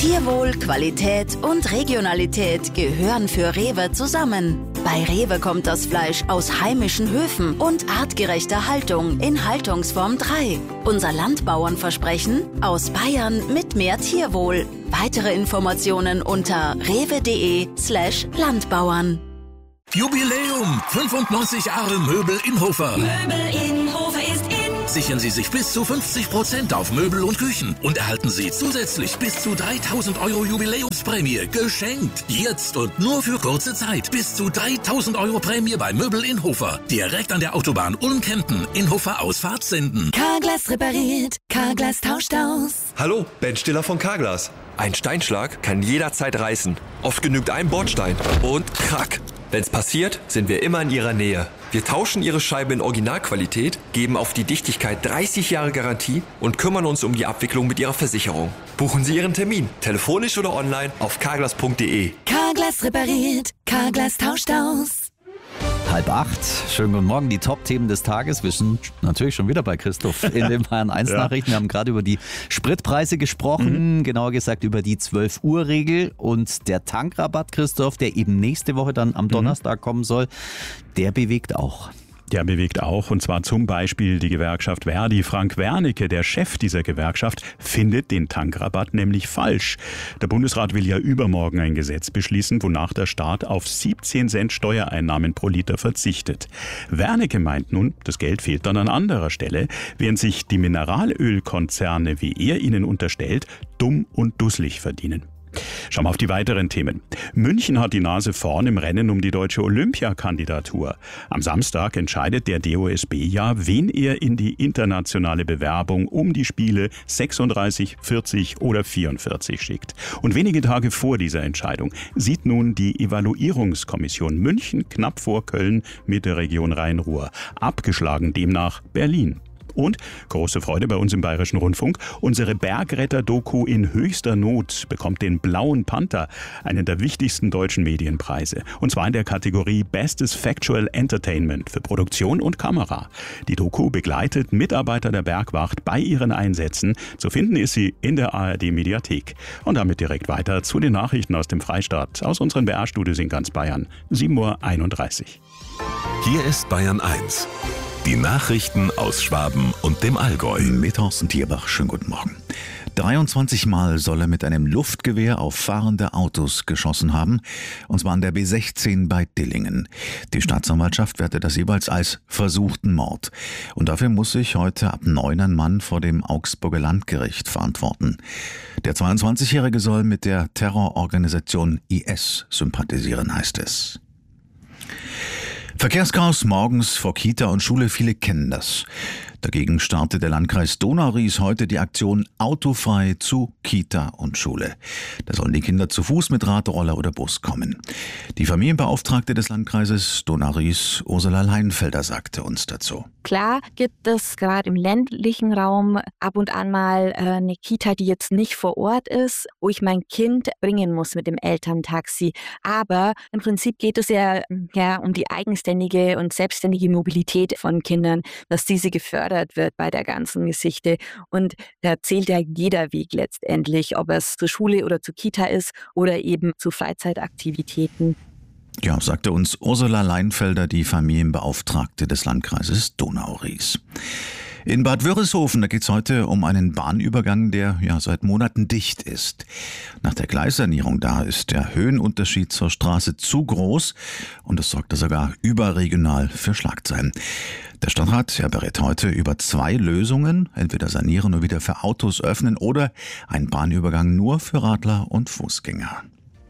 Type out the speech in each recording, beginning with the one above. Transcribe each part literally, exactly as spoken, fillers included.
Tierwohl, Qualität und Regionalität gehören für Rewe zusammen. Bei Rewe kommt das Fleisch aus heimischen Höfen und artgerechter Haltung in Haltungsform drei. Unser Landbauernversprechen: aus Bayern mit mehr Tierwohl. Weitere Informationen unter rewe.de slash Landbauern. Jubiläum! fünfundneunzig Jahre Möbel Inhofer. Möbel Inhofer ist in. Sichern Sie sich bis zu fünfzig Prozent auf Möbel und Küchen und erhalten Sie zusätzlich bis zu dreitausend Euro Jubiläumsprämie geschenkt. Jetzt und nur für kurze Zeit. Bis zu dreitausend Euro Prämie bei Möbel Inhofer. Direkt an der Autobahn Ulm-Kempten. Inhofer Ausfahrt Senden. Carglass repariert. Carglass tauscht aus. Hallo, Ben Stiller von Carglass. Ein Steinschlag kann jederzeit reißen. Oft genügt ein Bordstein und krack. Wenn's passiert, sind wir immer in Ihrer Nähe. Wir tauschen Ihre Scheibe in Originalqualität, geben auf die Dichtigkeit dreißig Jahre Garantie und kümmern uns um die Abwicklung mit Ihrer Versicherung. Buchen Sie Ihren Termin, telefonisch oder online auf carglass punkt de. Carglass repariert. Carglass tauscht aus. Halb acht, schönen guten Morgen, die Top-Themen des Tages. Wir sind natürlich schon wieder bei Christoph in den Bayern eins Nachrichten. Wir haben gerade über die Spritpreise gesprochen, mhm. genauer gesagt über die zwölf Uhr Regel und der Tankrabatt, Christoph, der eben nächste Woche dann am Donnerstag mhm. kommen soll, der bewegt auch. Der bewegt auch, und zwar zum Beispiel die Gewerkschaft Verdi. Frank Wernicke, der Chef dieser Gewerkschaft, findet den Tankrabatt nämlich falsch. Der Bundesrat will ja übermorgen ein Gesetz beschließen, wonach der Staat auf siebzehn Cent Steuereinnahmen pro Liter verzichtet. Wernicke meint nun, das Geld fehlt dann an anderer Stelle, während sich die Mineralölkonzerne, wie er ihnen unterstellt, dumm und dusselig verdienen. Schauen wir auf die weiteren Themen. München hat die Nase vorn im Rennen um die deutsche Olympiakandidatur. Am Samstag entscheidet der D O S B ja, wen er in die internationale Bewerbung um die Spiele sechsunddreißig, vierzig oder vierundvierzig schickt. Und wenige Tage vor dieser Entscheidung sieht nun die Evaluierungskommission München knapp vor Köln mit der Region Rhein-Ruhr. Abgeschlagen demnach Berlin. Und, große Freude bei uns im Bayerischen Rundfunk, unsere Bergretter-Doku in höchster Not bekommt den Blauen Panther, einen der wichtigsten deutschen Medienpreise. Und zwar in der Kategorie Bestes Factual Entertainment für Produktion und Kamera. Die Doku begleitet Mitarbeiter der Bergwacht bei ihren Einsätzen. Zu finden ist sie in der A R D-Mediathek. Und damit direkt weiter zu den Nachrichten aus dem Freistaat, aus unseren B R-Studios in ganz Bayern. sieben Uhr einunddreißig. Hier ist Bayern eins. Die Nachrichten aus Schwaben und dem Allgäu. Mit Thorsten Tierbach, schönen guten Morgen. dreiundzwanzig Mal soll er mit einem Luftgewehr auf fahrende Autos geschossen haben, und zwar an der B sechzehn bei Dillingen. Die Staatsanwaltschaft wertet das jeweils als versuchten Mord. Und dafür muss sich heute ab neun ein Mann vor dem Augsburger Landgericht verantworten. Der zweiundzwanzigjährige soll mit der Terrororganisation I S sympathisieren, heißt es. Verkehrschaos morgens vor Kita und Schule, viele kennen das. Dagegen startet der Landkreis Donau-Ries heute die Aktion Autofrei zu Kita und Schule. Da sollen die Kinder zu Fuß mit Radroller oder Bus kommen. Die Familienbeauftragte des Landkreises Donau-Ries, Ursula Leinfelder, sagte uns dazu. Klar gibt es gerade im ländlichen Raum ab und an mal äh, eine Kita, die jetzt nicht vor Ort ist, wo ich mein Kind bringen muss mit dem Elterntaxi. Aber im Prinzip geht es ja, ja um die eigenständige und selbstständige Mobilität von Kindern, dass diese gefördert wird bei der ganzen Geschichte. Und da zählt ja jeder Weg letztendlich, ob es zur Schule oder zur Kita ist oder eben zu Freizeitaktivitäten. Ja, sagte uns Ursula Leinfelder, die Familienbeauftragte des Landkreises Donau-Ries. In Bad Wörishofen, da geht es heute um einen Bahnübergang, der ja seit Monaten dicht ist. Nach der Gleissanierung da ist der Höhenunterschied zur Straße zu groß und das sorgte sogar überregional für Schlagzeilen. Der Stadtrat er berät heute über zwei Lösungen, entweder sanieren und wieder für Autos öffnen oder einen Bahnübergang nur für Radler und Fußgänger.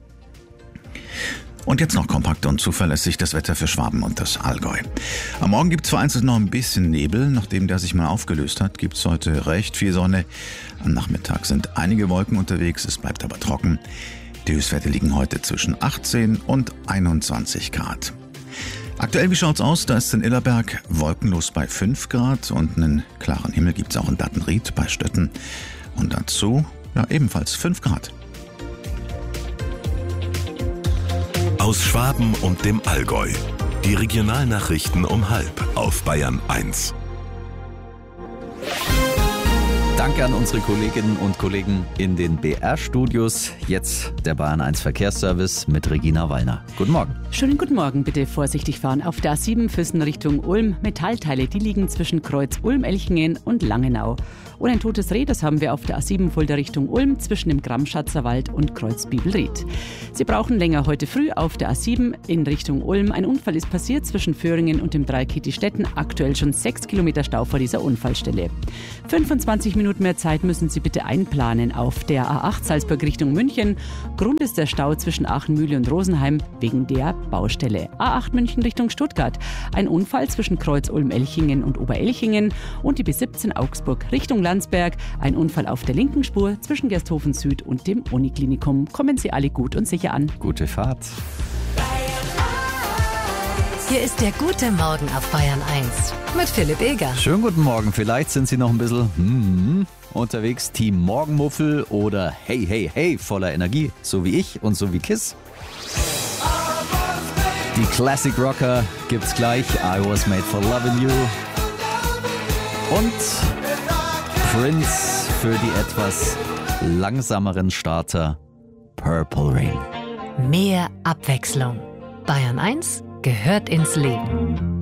Und jetzt noch kompakt und zuverlässig das Wetter für Schwaben und das Allgäu. Am Morgen gibt es vereinzelt noch ein bisschen Nebel. Nachdem der sich mal aufgelöst hat, gibt es heute recht viel Sonne. Am Nachmittag sind einige Wolken unterwegs, es bleibt aber trocken. Die Höchstwerte liegen heute zwischen achtzehn und einundzwanzig Grad. Aktuell, wie schaut's aus? Da ist in Illerberg wolkenlos bei fünf Grad und einen klaren Himmel gibt es auch in Dattenried bei Stötten. Und dazu ja, ebenfalls fünf Grad. Aus Schwaben und dem Allgäu. Die Regionalnachrichten um halb auf Bayern eins. Danke an unsere Kolleginnen und Kollegen in den B R-Studios. Jetzt der Bayern eins Verkehrsservice mit Regina Wallner. Guten Morgen. Schönen guten Morgen, bitte vorsichtig fahren. Auf der A sieben Füssen Richtung Ulm. Metallteile, die liegen zwischen Kreuz Ulm-Elchingen und Langenau. Und ein totes Reh, das haben wir auf der A sieben Fulda Richtung Ulm zwischen dem Grammschatzer Wald und Kreuz Bibelried. Sie brauchen länger heute früh auf der A sieben in Richtung Ulm. Ein Unfall ist passiert zwischen Föhringen und dem Dreieck Kitti-Stetten. Aktuell schon sechs Kilometer Stau vor dieser Unfallstelle. fünfundzwanzig Minuten mehr Zeit müssen Sie bitte einplanen auf der A acht Salzburg Richtung München. Grund ist der Stau zwischen Aachen-Mühle und Rosenheim wegen der Baustelle. A acht München Richtung Stuttgart. Ein Unfall zwischen Kreuz Ulm-Elchingen und Oberelchingen und die B siebzehn Augsburg Richtung Landsberg. Ein Unfall auf der linken Spur zwischen Gersthofen Süd und dem Uniklinikum. Kommen Sie alle gut und sicher an. Gute Fahrt. Hier ist der gute Morgen auf Bayern eins mit Philipp Eger. Schönen guten Morgen. Vielleicht sind Sie noch ein bisschen hmm, unterwegs. Team Morgenmuffel oder hey, hey, hey, voller Energie. So wie ich und so wie Kiss. Die Classic Rocker gibt's gleich. I was made for loving you. Und Prince für die etwas langsameren Starter Purple Rain. Mehr Abwechslung. Bayern eins gehört ins Leben.